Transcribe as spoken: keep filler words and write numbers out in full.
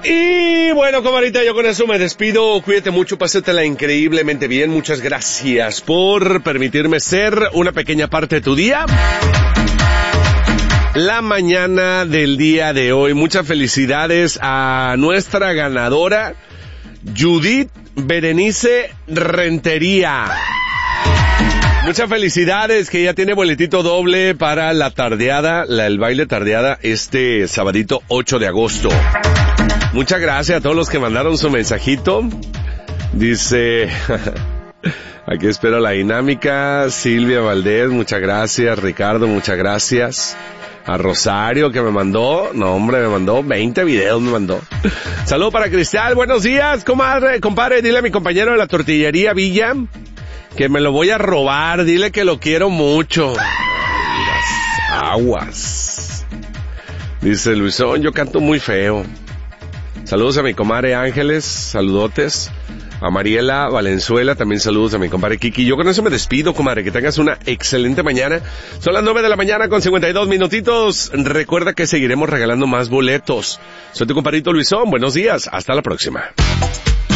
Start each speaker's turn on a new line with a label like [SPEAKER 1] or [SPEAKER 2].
[SPEAKER 1] Y bueno, comadrita, yo con eso me despido. Cuídate mucho, pásetela increíblemente bien. Muchas gracias por permitirme ser una pequeña parte de tu día. La mañana del día de hoy. Muchas felicidades a nuestra ganadora, Judith Berenice Rentería. Muchas felicidades, que ya tiene boletito doble para la tardeada, la, el baile tardeada este sabadito ocho de agosto. Muchas gracias a todos los que mandaron su mensajito. Dice, aquí espero la dinámica. Silvia Valdés, muchas gracias. Ricardo, muchas gracias. A Rosario, que me mandó, no hombre, me mandó veinte videos, me mandó. Saludo para Cristal, buenos días, comadre, compadre, dile a mi compañero de la tortillería Villa que me lo voy a robar, dile que lo quiero mucho. Las aguas. Dice Luisón, yo canto muy feo. Saludos a mi comadre Ángeles, saludotes. A Mariela Valenzuela, también saludos a mi compadre Kiki. Yo con eso me despido, comadre, que tengas una excelente mañana. Son las nueve de la mañana con cincuenta y dos minutitos. Recuerda que seguiremos regalando más boletos. Soy tu compadrito Luisón, buenos días, hasta la próxima.